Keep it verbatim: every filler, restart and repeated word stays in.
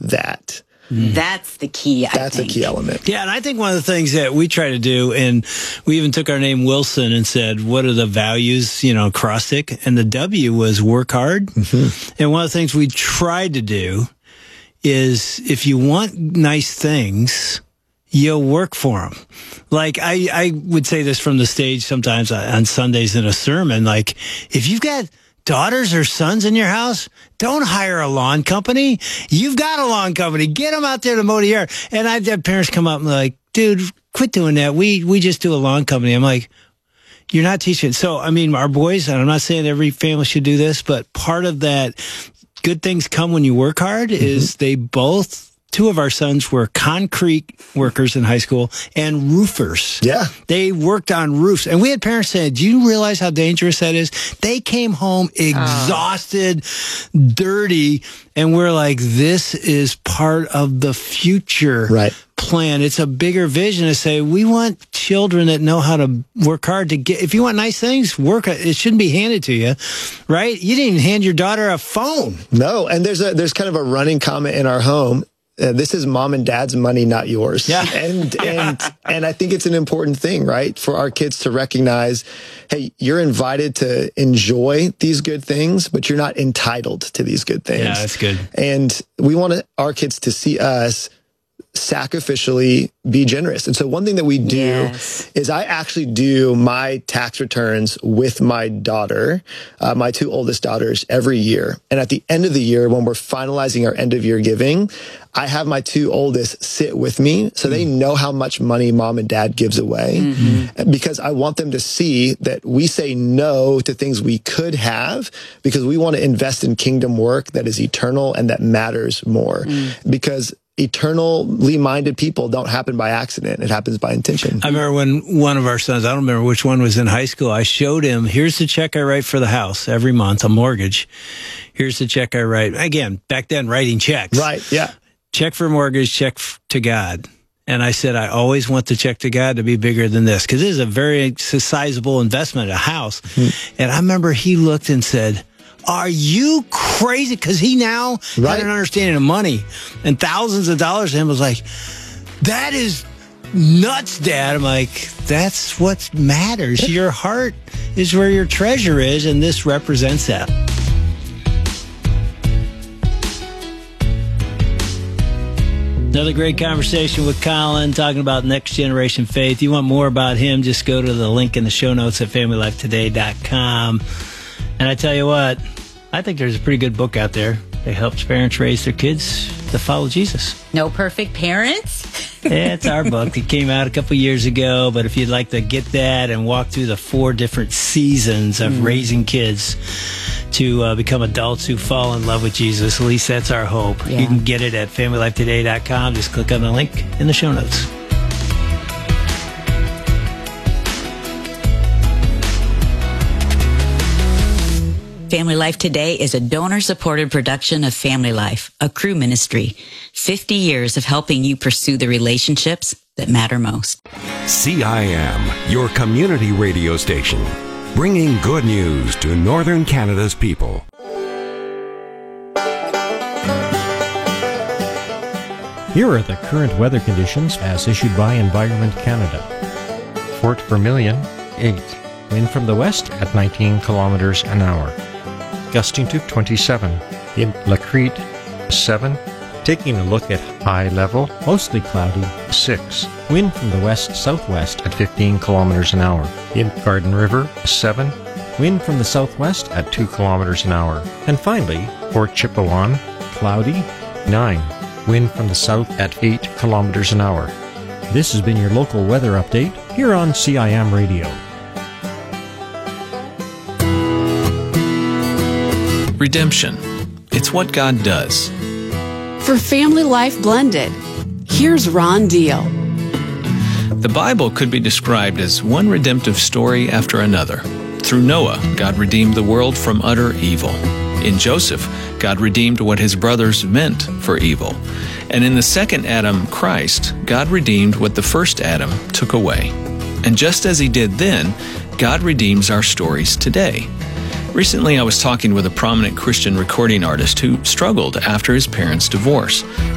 that. That's the key, I That's think. a key element. Yeah, and I think one of the things that we try to do, and we even took our name Wilson and said, what are the values, you know, acrostic? And the W was work hard. Mm-hmm. And one of the things we tried to do is if you want nice things, you'll work for them. Like, I, I would say this from the stage sometimes on Sundays in a sermon, like, if you've got daughters or sons in your house, don't hire a lawn company. You've got a lawn company. Get them out there to mow the yard. And I've had parents come up and like, dude, quit doing that. We we just do a lawn company. I'm like, you're not teaching. So, I mean, our boys, and I'm not saying every family should do this, but part of that good things come when you work hard mm-hmm. is they both, two of our sons were concrete workers in high school and roofers. Yeah. They worked on roofs. And we had parents saying, do you realize how dangerous that is? They came home exhausted, oh. dirty, and we're like, this is part of the future right. plan. It's a bigger vision to say, we want children that know how to work hard to get, if you want nice things, work, it shouldn't be handed to you, right? You didn't even hand your daughter a phone. No. And there's a, there's kind of a running comment in our home. Uh, this is mom and dad's money, not yours. Yeah. And, and, and I think it's an important thing, right? For our kids to recognize, hey, you're invited to enjoy these good things, but you're not entitled to these good things. Yeah, that's good. And we want our kids to see us sacrificially be generous. And so one thing that we do yes. is I actually do my tax returns with my daughter, uh, my two oldest daughters, every year. And at the end of the year, when we're finalizing our end of year giving, I have my two oldest sit with me so they know how much money mom and dad gives away mm-hmm. because I want them to see that we say no to things we could have because we want to invest in kingdom work that is eternal and that matters more mm. because eternally minded people don't happen by accident. It happens by intention. I remember when one of our sons, I don't remember which one was in high school, I showed him, here's the check I write for the house every month, a mortgage. Here's the check I write. Again, back then, writing checks. Right, yeah. Check for mortgage, check f- to God. And I said, I always want the check to God to be bigger than this because this is a very sizable investment, a house. Mm-hmm. And I remember he looked and said, are you crazy? Because he now right. had an understanding of money and thousands of dollars to him was like, that is nuts, Dad. I'm like, that's what matters. Your heart is where your treasure is, and this represents that. Another great conversation with Colin talking about next generation faith. You want more about him, just go to the link in the show notes at family life today dot com. And I tell you what, I think there's a pretty good book out there that helps parents raise their kids to follow Jesus. No Perfect Parents? Yeah, it's our book. It came out a couple years ago, but if you'd like to get that and walk through the four different seasons of mm. raising kids to uh, become adults who fall in love with Jesus, at least that's our hope. Yeah. You can get it at family life today dot com. Just click on the link in the show notes. Family Life Today is a donor-supported production of Family Life, a Cru ministry. fifty years of helping you pursue the relationships that matter most. C I M, your community radio station, bringing good news to Northern Canada's people. Here are the current weather conditions as issued by Environment Canada. Fort Vermilion, eight. Wind from the west at nineteen kilometers an hour. Gusting to twenty-seven. In La Crete, seven. Taking a look at high level, mostly cloudy, six. Wind from the west-southwest at fifteen kilometers an hour. In Garden River, seven. Wind from the southwest at two kilometers an hour. And finally, Port Chipewyan, cloudy, nine. Wind from the south at eight kilometers an hour. This has been your local weather update here on C I M Radio. Redemption. It's what God does. For Family Life Blended, here's Ron Deal. The Bible could be described as one redemptive story after another. Through Noah, God redeemed the world from utter evil. In Joseph, God redeemed what his brothers meant for evil. And in the second Adam, Christ, God redeemed what the first Adam took away. And just as he did then, God redeems our stories today. Recently, I was talking with a prominent Christian recording artist who struggled after his parents' divorce.